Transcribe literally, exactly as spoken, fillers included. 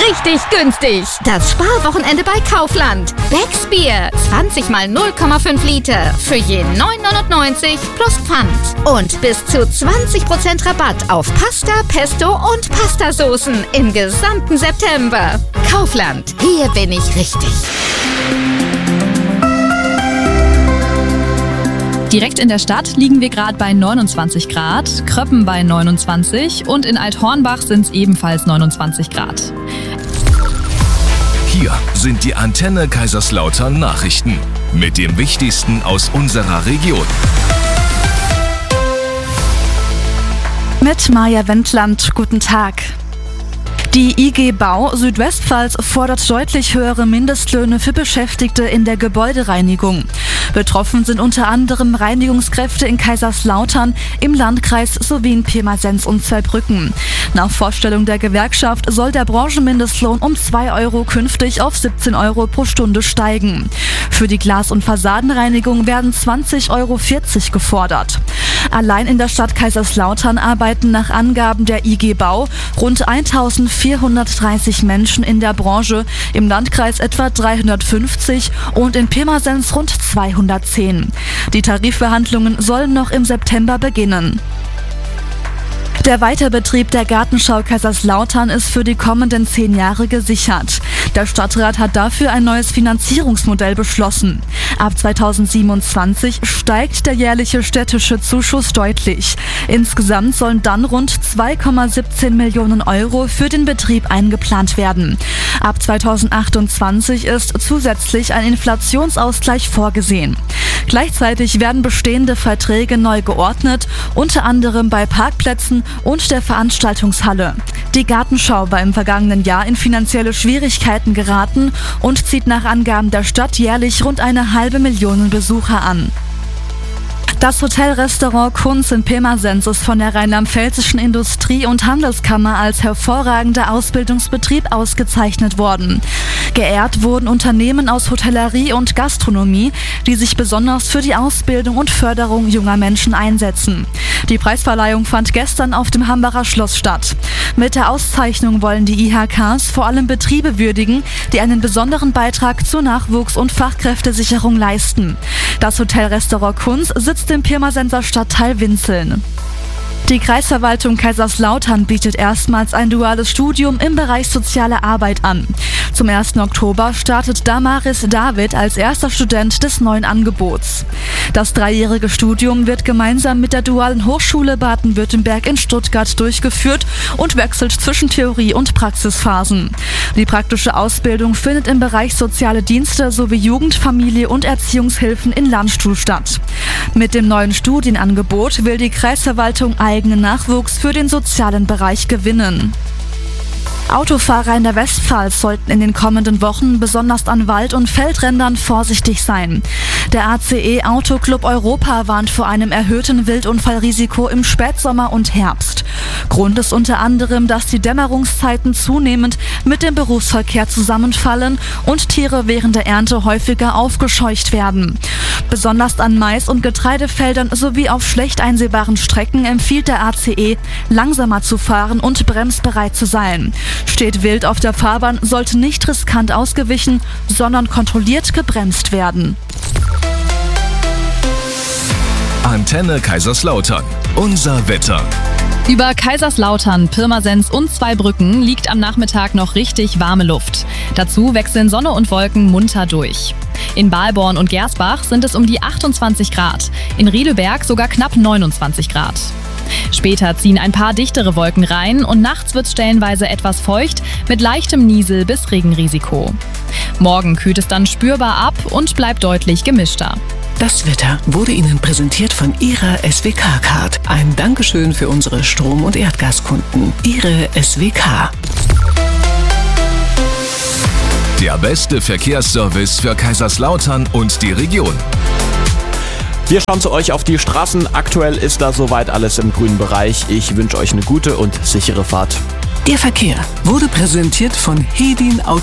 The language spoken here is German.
richtig günstig. Das Sparwochenende bei Kaufland. Becks Bier, zwanzig mal null Komma fünf Liter für je neun neunundneunzig plus Pfand. Und bis zu zwanzig Prozent Rabatt auf Pasta, Pesto und Pastasoßen im gesamten September. Kaufland, hier bin ich richtig. Direkt in der Stadt liegen wir gerade bei neunundzwanzig Grad, Kröppen bei neunundzwanzig und in Althornbach sind es ebenfalls neunundzwanzig Grad. Hier sind die Antenne Kaiserslautern Nachrichten mit dem Wichtigsten aus unserer Region. Mit Maja Wendland, guten Tag. Die I G Bau Südwestpfalz fordert deutlich höhere Mindestlöhne für Beschäftigte in der Gebäudereinigung. Betroffen sind unter anderem Reinigungskräfte in Kaiserslautern, im Landkreis sowie in Pirmasens und Zweibrücken. Nach Vorstellung der Gewerkschaft soll der Branchenmindestlohn um zwei Euro künftig auf siebzehn Euro pro Stunde steigen. Für die Glas- und Fassadenreinigung werden zwanzig Euro vierzig gefordert. Allein in der Stadt Kaiserslautern arbeiten nach Angaben der I G Bau rund eintausendvierhundertdreißig Menschen in der Branche, im Landkreis etwa dreihundertfünfzig und in Pirmasens rund zweihundertzehn. Die Tarifverhandlungen sollen noch im September beginnen. Der Weiterbetrieb der Gartenschau Kaiserslautern ist für die kommenden zehn Jahre gesichert. Der Stadtrat hat dafür ein neues Finanzierungsmodell beschlossen. Ab zweitausendsiebenundzwanzig steigt der jährliche städtische Zuschuss deutlich. Insgesamt sollen dann rund zwei Komma siebzehn Millionen Euro für den Betrieb eingeplant werden. Ab zweitausendachtundzwanzig ist zusätzlich ein Inflationsausgleich vorgesehen. Gleichzeitig werden bestehende Verträge neu geordnet, unter anderem bei Parkplätzen und der Veranstaltungshalle. Die Gartenschau war im vergangenen Jahr in finanzielle Schwierigkeiten geraten und zieht nach Angaben der Stadt jährlich rund eine halbe Million Besucher an. Das Hotelrestaurant Kunz in Pirmasens ist von der Rheinland-Pfälzischen Industrie- und Handelskammer als hervorragender Ausbildungsbetrieb ausgezeichnet worden. Geehrt wurden Unternehmen aus Hotellerie und Gastronomie, die sich besonders für die Ausbildung und Förderung junger Menschen einsetzen. Die Preisverleihung fand gestern auf dem Hambacher Schloss statt. Mit der Auszeichnung wollen die I H Ks vor allem Betriebe würdigen, die einen besonderen Beitrag zur Nachwuchs- und Fachkräftesicherung leisten. Das Hotelrestaurant Kunz sitzt im Pirmasenser Stadtteil Winzeln. Die Kreisverwaltung Kaiserslautern bietet erstmals ein duales Studium im Bereich soziale Arbeit an. Zum ersten Oktober startet Damaris David als erster Student des neuen Angebots. Das dreijährige Studium wird gemeinsam mit der Dualen Hochschule Baden-Württemberg in Stuttgart durchgeführt und wechselt zwischen Theorie- und Praxisphasen. Die praktische Ausbildung findet im Bereich soziale Dienste sowie Jugend-, Familie- und Erziehungshilfen in Landstuhl statt. Mit dem neuen Studienangebot will die Kreisverwaltung eigenen Nachwuchs für den sozialen Bereich gewinnen. Autofahrer in der Westpfalz sollten in den kommenden Wochen besonders an Wald- und Feldrändern vorsichtig sein. Der A C E Autoclub Europa warnt vor einem erhöhten Wildunfallrisiko im Spätsommer und Herbst. Grund ist unter anderem, dass die Dämmerungszeiten zunehmend mit dem Berufsverkehr zusammenfallen und Tiere während der Ernte häufiger aufgescheucht werden. Besonders an Mais- und Getreidefeldern sowie auf schlecht einsehbaren Strecken empfiehlt der A C E, langsamer zu fahren und bremsbereit zu sein. Steht Wild auf der Fahrbahn, sollte nicht riskant ausgewichen, sondern kontrolliert gebremst werden. Antenne Kaiserslautern. Unser Wetter. Über Kaiserslautern, Pirmasens und Zweibrücken liegt am Nachmittag noch richtig warme Luft. Dazu wechseln Sonne und Wolken munter durch. In Balborn und Gersbach sind es um die achtundzwanzig Grad, in Riedelberg sogar knapp neunundzwanzig Grad. Später ziehen ein paar dichtere Wolken rein und nachts wird es stellenweise etwas feucht mit leichtem Niesel- bis Regenrisiko. Morgen kühlt es dann spürbar ab und bleibt deutlich gemischter. Das Wetter wurde Ihnen präsentiert von Ihrer S W K-Card. Ein Dankeschön für unsere Strom- und Erdgaskunden. Ihre S W K. Der beste Verkehrsservice für Kaiserslautern und die Region. Wir schauen zu euch auf die Straßen. Aktuell ist da soweit alles im grünen Bereich. Ich wünsche euch eine gute und sichere Fahrt. Der Verkehr wurde präsentiert von Hedin Auto.